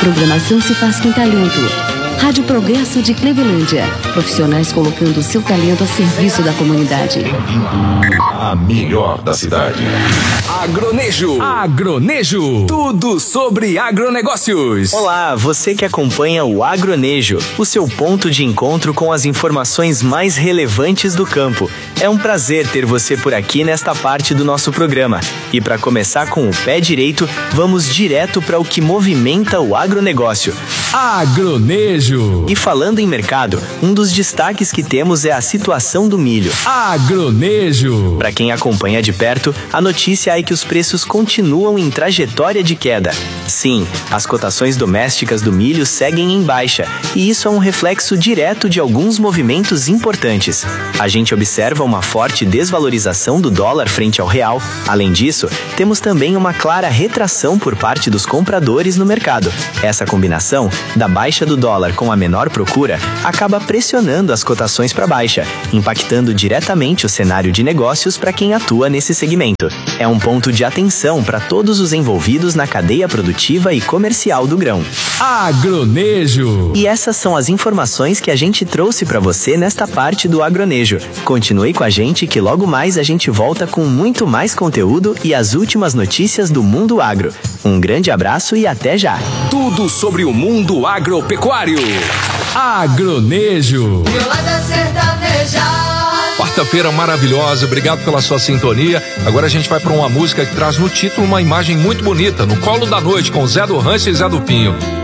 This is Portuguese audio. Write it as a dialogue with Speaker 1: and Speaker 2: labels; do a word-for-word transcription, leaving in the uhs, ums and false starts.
Speaker 1: Programação se faz com talento. Rádio Progresso de Clevelândia. Profissionais colocando seu talento a serviço da comunidade.
Speaker 2: Bem-vindo à melhor da cidade.
Speaker 3: Agronejo. Agronejo. Tudo sobre agronegócios.
Speaker 4: Olá, você que acompanha o Agronejo, o seu ponto de encontro com as informações mais relevantes do campo. É um prazer ter você por aqui nesta parte do nosso programa. E para começar com o pé direito, vamos direto para o que movimenta o agronegócio.
Speaker 3: Agronejo.
Speaker 4: E falando em mercado, um dos destaques que temos é a situação do milho.
Speaker 3: Agronejo.
Speaker 4: Para quem acompanha de perto, a notícia é que os preços continuam em trajetória de queda. Sim, as cotações domésticas do milho seguem em baixa, e isso é um reflexo direto de alguns movimentos importantes. A gente observa uma forte desvalorização do dólar frente ao real. Além disso, temos também uma clara retração por parte dos compradores no mercado. Essa combinação da baixa do dólar com a menor procura acaba pressionando as cotações para baixa, impactando diretamente o cenário de negócios para quem atua nesse segmento. É um ponto de atenção para todos os envolvidos na cadeia produtiva e comercial do grão.
Speaker 3: Agronejo.
Speaker 4: E essas são as informações que a gente trouxe para você nesta parte do Agronejo. Continue com a gente que logo mais a gente volta com muito mais conteúdo e as últimas notícias do mundo agro. Um grande abraço e até já.
Speaker 3: Tudo sobre o mundo agropecuário. Agronejo. Quarta-feira maravilhosa, obrigado pela sua sintonia. Agora a gente vai para uma música que traz no título uma imagem muito bonita, No Colo da Noite, com Zé do Rancho e Zé do Pinho.